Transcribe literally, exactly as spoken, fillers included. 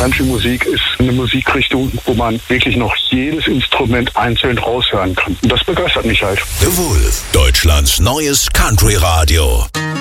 Country-Musik ist eine Musikrichtung, wo man wirklich noch jedes Instrument einzeln raushören kann. Und das begeistert mich halt. The Wolf, Deutschlands neues Country-Radio.